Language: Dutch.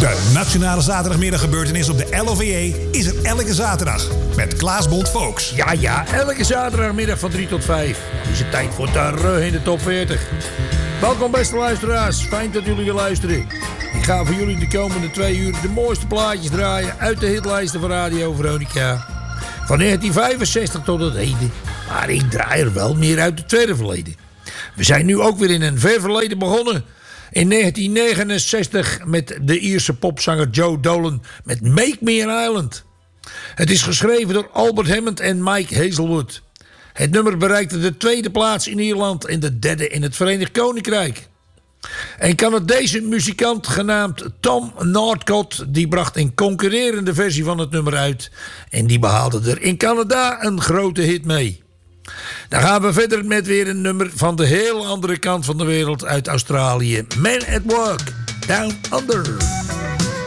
De Nationale Zaterdagmiddaggebeurtenis op de LOVJ is er elke zaterdag. Met Klaas Bond Volks. Ja, elke zaterdagmiddag van 3 tot 5. Dan is het tijd voor terug in de top 40. Welkom beste luisteraars, fijn dat jullie weer luisteren. Ik ga voor jullie de komende 2 uur de mooiste plaatjes draaien uit de hitlijsten van Radio Veronica. Van 1965 tot het heden. Maar ik draai er wel meer uit het verre verleden. We zijn nu ook weer in een ver verleden begonnen. In 1969 met de Ierse popzanger Joe Dolan met Make Me an Island. Het is geschreven door Albert Hammond en Mike Hazelwood. Het nummer bereikte de 2e plaats in Ierland en de 3e in het Verenigd Koninkrijk. Een Canadese muzikant genaamd Tom Northcott die bracht een concurrerende versie van het nummer uit. En die behaalde er in Canada een grote hit mee. Dan gaan we verder met weer een nummer van de heel andere kant van de wereld uit Australië. Man at Work, Down Under.